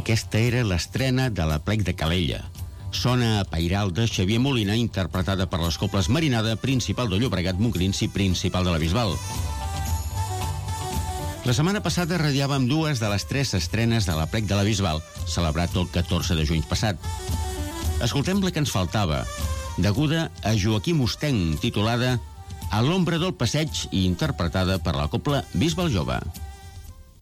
Aquesta era l'estrena de l'Aplec de Calella. Sona a Pairal de Xavier Molina, interpretada per les Cobles Marinada, Principal de Llobregat, Montgrins i Principal de la Bisbal. La setmana passada radiàvem 2 de les 3 estrenes de l'Aplec de la Bisbal, celebrat el 14 de juny passat. Escoltem la que ens faltava, deguda a Joaquim Ostenc, titulada A l'ombra del passeig i interpretada per la Cobla Bisbal Jove.